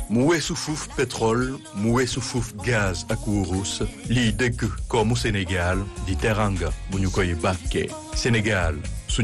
mu weesu fuuf pétrole mu weesu fuuf gaz ak wurus lii dëgg koomu Sénégal di teranga bu ñu koy bàkkee Sénégal